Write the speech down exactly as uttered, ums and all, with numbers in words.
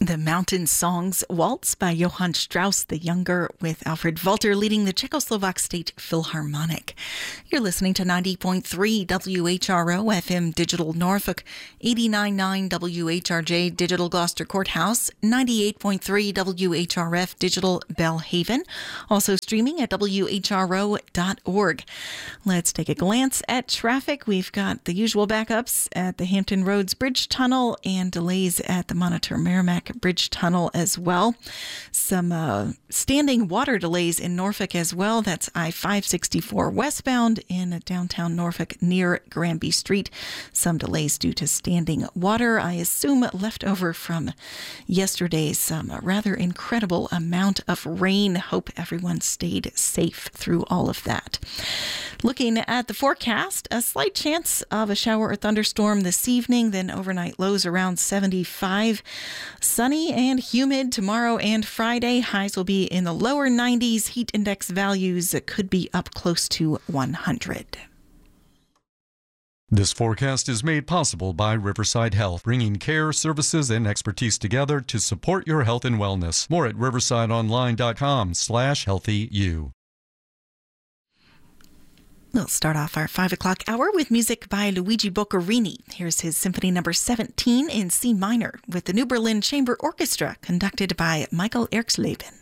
The Mountain Songs Waltz by Johann Strauss the Younger, with Alfred Walter leading the Czechoslovak State Philharmonic. You're listening to ninety point three W H R O F M Digital Norfolk, eighty-nine point nine W H R J Digital Gloucester Courthouse, ninety-eight point three W H R F Digital Belhaven, also streaming at W H R O dot org. Let's take a glance at traffic. We've got the usual backups at the Hampton Roads Bridge Tunnel and delays at the Monitor Merrimack Bridge Tunnel as well. Some uh, standing water delays in Norfolk as well. That's I five sixty-four westbound in downtown Norfolk near Granby Street. Some delays due to standing water, I assume left over from yesterday's um, rather incredible amount of rain. Hope everyone stayed safe through all of that. Looking at the forecast, a slight chance of a shower or thunderstorm this evening, then overnight lows around seventy-five. Sunny and humid tomorrow and Friday. Highs will be in the lower nineties. Heat index values could be up close to one hundred. This forecast is made possible by Riverside Health, bringing care, services, and expertise together to support your health and wellness. More at riversideonline.com slash healthyu. We'll start off our five o'clock hour with music by Luigi Boccherini. Here's his Symphony Number seventeen in C minor with the New Berlin Chamber Orchestra, conducted by Michael Erxleben.